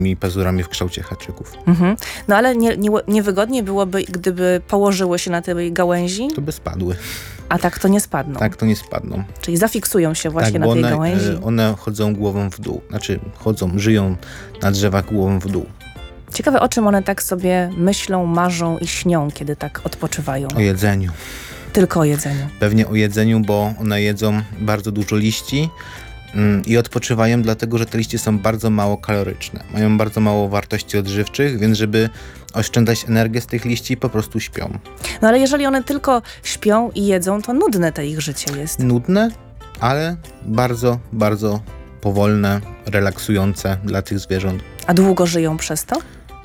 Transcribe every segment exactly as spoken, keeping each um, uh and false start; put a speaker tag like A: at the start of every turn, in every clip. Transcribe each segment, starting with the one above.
A: pazurami w kształcie haczyków.
B: Mhm. No ale nie, nie, niewygodnie byłoby, gdyby położyły się na tej gałęzi?
A: To by spadły.
B: A tak to nie spadną.
A: Tak, to nie spadną.
B: Czyli zafiksują się właśnie
A: tak,
B: na tej
A: one,
B: gałęzi.
A: One chodzą głową w dół. Znaczy chodzą, żyją na drzewach głową w dół.
B: Ciekawe, o czym one tak sobie myślą, marzą i śnią, kiedy tak odpoczywają.
A: O jedzeniu.
B: Tylko o jedzeniu.
A: Pewnie o jedzeniu, bo one jedzą bardzo dużo liści mm, i odpoczywają dlatego, że te liście są bardzo mało kaloryczne. Mają bardzo mało wartości odżywczych, więc żeby oszczędzać energię z tych liści, po prostu śpią.
B: No ale jeżeli one tylko śpią i jedzą, to nudne te ich życie jest.
A: Nudne, ale bardzo, bardzo powolne, relaksujące dla tych zwierząt.
B: A długo żyją przez to?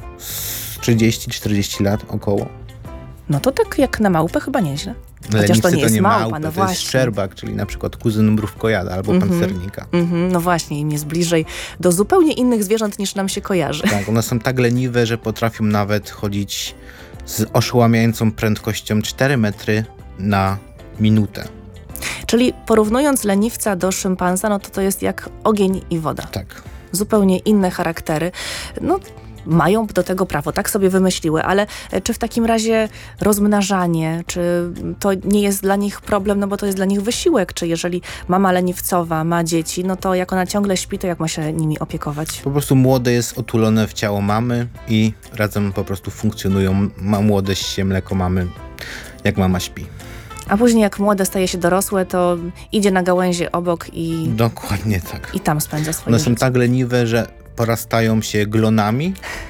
A: trzydzieści czterdzieści lat około.
B: No to tak jak na małpę chyba nieźle. Chociaż
A: Leniwcy
B: to nie jest
A: nie
B: małpa,
A: małpy,
B: no
A: to
B: właśnie.
A: jest szczerbak, czyli na przykład kuzyn mrówkojada albo
B: Mhm.
A: pancernika.
B: Mhm, no właśnie, im jest bliżej do zupełnie innych zwierząt niż nam się kojarzy.
A: Tak, one są tak leniwe, że potrafią nawet chodzić z oszałamiającą prędkością cztery metry na minutę.
B: Czyli porównując leniwca do szympansa, no to to jest jak ogień i woda.
A: Tak.
B: Zupełnie inne charaktery. No, mają do tego prawo, tak sobie wymyśliły, ale czy w takim razie rozmnażanie, czy to nie jest dla nich problem, no bo to jest dla nich wysiłek, czy jeżeli mama leniwcowa ma dzieci, no to jak ona ciągle śpi, to jak ma się nimi opiekować?
A: Po prostu młode jest otulone w ciało mamy i razem po prostu funkcjonują. Ma młode się mleko mamy, jak mama śpi.
B: A później jak młode staje się dorosłe, to idzie na gałęzie obok i,
A: Dokładnie tak.
B: i tam spędza swoje
A: One
B: życie.
A: są tak leniwe, że porastają się glonami,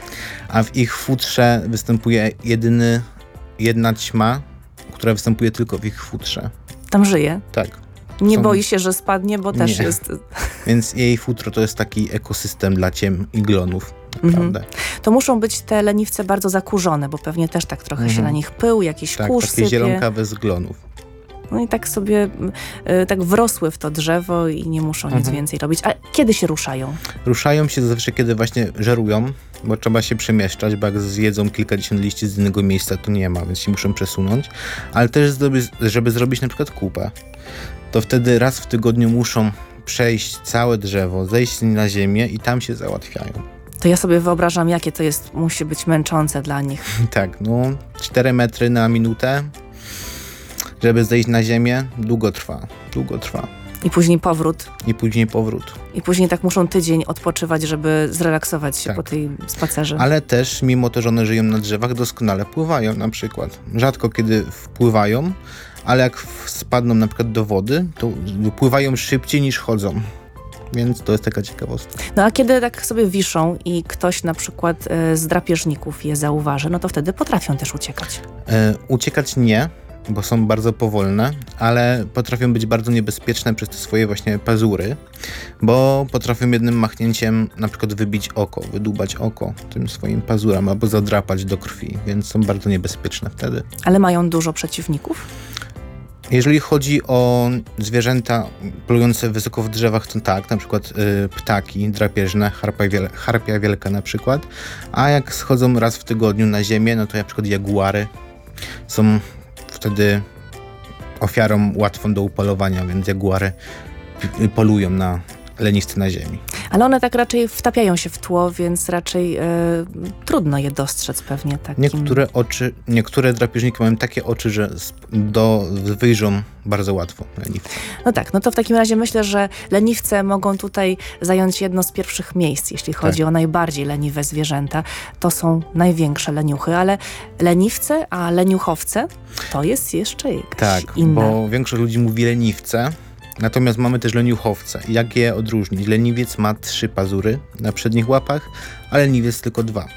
A: a w ich futrze występuje jedyny, jedna ćma, która występuje tylko w ich futrze.
B: Tam żyje.
A: Tak.
B: Nie
A: Są-
B: boi się, że spadnie, bo też
A: Nie.
B: jest...
A: Więc jej futro to jest taki ekosystem dla ciem i glonów. Naprawdę.
B: To muszą być te leniwce bardzo zakurzone, bo pewnie też tak trochę
A: Mhm.
B: się na nich pył, jakiś
A: Tak,
B: kurz
A: takie
B: sypie.
A: zielonkawe z glonów.
B: No i tak sobie y, tak wrosły w to drzewo i nie muszą nic
A: Mhm.
B: więcej robić. A kiedy się ruszają?
A: Ruszają się zazwyczaj, kiedy właśnie żerują, bo trzeba się przemieszczać, bo jak zjedzą kilkadziesiąt liści z innego miejsca, to nie ma, więc się muszą przesunąć. Ale też, żeby, żeby zrobić na przykład kupę, to wtedy raz w tygodniu muszą przejść całe drzewo, zejść na ziemię i tam się załatwiają.
B: To ja sobie wyobrażam, jakie to jest, musi być męczące dla nich.
A: Tak, no cztery metry na minutę, żeby zejść na ziemię, długo trwa, długo trwa.
B: I później powrót.
A: I później powrót.
B: I później tak muszą tydzień odpoczywać, żeby zrelaksować się
A: Tak.
B: po tej spacerze.
A: Ale też, mimo to, że one żyją na drzewach, doskonale pływają na przykład. Rzadko kiedy wpływają, ale jak w- spadną na przykład do wody, to pływają szybciej niż chodzą. Więc to jest taka ciekawostka.
B: No a kiedy tak sobie wiszą i ktoś na przykład e, z drapieżników je zauważy, no to wtedy potrafią też uciekać.
A: E, uciekać nie, bo są bardzo powolne, ale potrafią być bardzo niebezpieczne przez te swoje właśnie pazury, bo potrafią jednym machnięciem na przykład wybić oko, wydłubać oko tym swoim pazurem albo zadrapać do krwi, więc są bardzo niebezpieczne wtedy.
B: Ale mają dużo przeciwników?
A: Jeżeli chodzi o zwierzęta polujące wysoko w drzewach, to tak, na przykład y, ptaki drapieżne, harpia, wiel harpia wielka na przykład, a jak schodzą raz w tygodniu na ziemię, no to na przykład jaguary są wtedy ofiarą łatwą do upolowania, więc jaguary y, polują na leniwce na ziemi.
B: Ale one tak raczej wtapiają się w tło, więc raczej e, trudno je dostrzec pewnie takim...
A: Niektóre oczy, niektóre drapieżniki mają takie oczy, że sp- do, wyjrzą bardzo łatwo leniwce.
B: No tak, no to w takim razie myślę, że leniwce mogą tutaj zająć jedno z pierwszych miejsc, jeśli chodzi
A: Tak.
B: o najbardziej leniwe zwierzęta. To są największe leniuchy, ale leniwce, a leniuchowce to jest jeszcze jakaś
A: Tak,
B: inna.
A: bo większość ludzi mówi leniwce, natomiast mamy też leniuchowce. Jak je odróżnić? Leniwiec ma trzy pazury na przednich łapach, a leniwiec tylko dwa.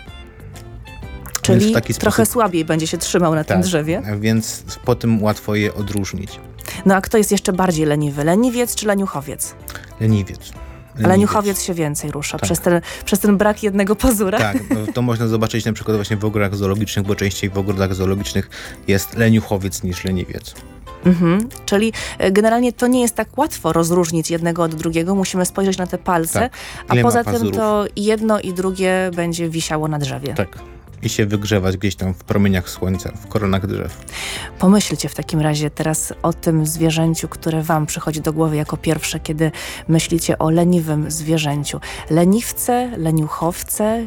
B: Czyli
A: Więc w taki
B: trochę
A: sposób-
B: słabiej będzie się trzymał na tym
A: Tak,
B: drzewie.
A: więc po tym łatwo je odróżnić.
B: No a kto jest jeszcze bardziej leniwy? Leniwiec czy leniuchowiec?
A: Leniwiec.
B: A leniuchowiec się więcej rusza
A: Tak.
B: przez, ten, przez ten brak jednego pazura.
A: Tak, no to można zobaczyć na przykład właśnie w ogrodach zoologicznych, bo częściej w ogrodach zoologicznych jest leniuchowiec niż leniwiec.
B: Mhm. Czyli e, generalnie to nie jest tak łatwo rozróżnić jednego od drugiego. Musimy spojrzeć na te palce,
A: Tak.
B: a
A: Ile ma
B: poza tym
A: pazurów?
B: to jedno i drugie będzie wisiało na drzewie.
A: Tak. I się wygrzewać gdzieś tam w promieniach słońca, w koronach drzew.
B: Pomyślcie w takim razie teraz o tym zwierzęciu, które wam przychodzi do głowy jako pierwsze, kiedy myślicie o leniwym zwierzęciu. Leniwce, leniuchowce,